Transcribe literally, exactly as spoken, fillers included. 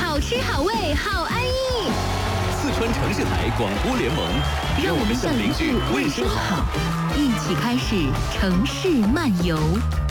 好吃好味好安逸。 四川城市台广播联盟， 让我们向邻居问声好，一起开始城市漫游。